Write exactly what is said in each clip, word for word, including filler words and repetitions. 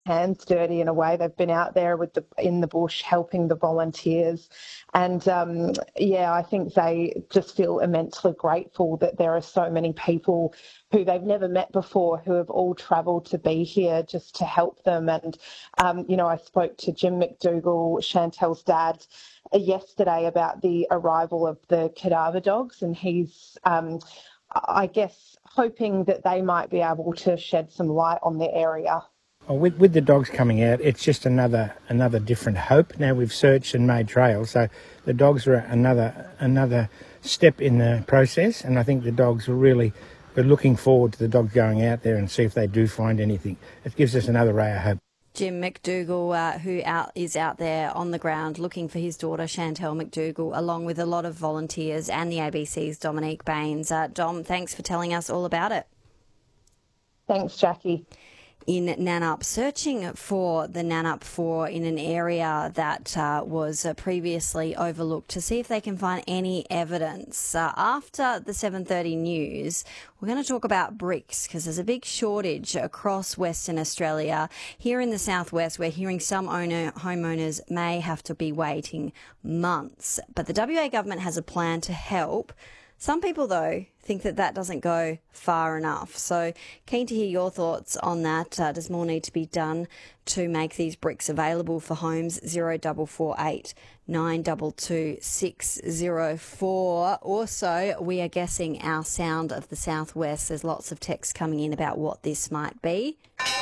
hands dirty in a way. They've been out there with the in the bush helping the volunteers, and um, yeah, I think they just feel immensely grateful that there are so many people who they've never met before who have all travelled to be here just to help them. And um, you know, I spoke to Jim McDougall, Chantel's dad, yesterday about the arrival of the cadaver dogs, and he's um, I guess hoping that they might be able to shed some light on the area. Well, with, with the dogs coming out, it's just another another different hope. Now we've searched and made trails, so the dogs are another another step in the process, and I think the dogs are really, we're looking forward to the dogs going out there and see if they do find anything. It gives us another ray of hope. Jim McDougall, uh, who out, is out there on the ground looking for his daughter Chantel McDougall, along with a lot of volunteers and the A B C's Dominique Baines. Uh, Dom, thanks for telling us all about it. Thanks, Jackie. In Nannup, searching for the Nannup Four in an area that uh, was uh, previously overlooked to see if they can find any evidence. Uh, after the seven thirty news, we're going to talk about bricks because there's a big shortage across Western Australia. Here in the southwest, we're hearing some owner homeowners may have to be waiting months, but the W A government has a plan to help. Some people, though, think that that doesn't go far enough. So keen to hear your thoughts on that. Uh, does more need to be done to make these bricks available for homes? zero four four eight nine two two six zero four. Also, we are guessing our sound of the southwest. There's lots of text coming in about what this might be.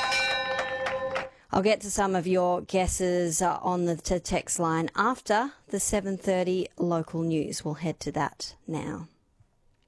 I'll get to some of your guesses uh, on the text line after the seven thirty local news. We'll head to that now.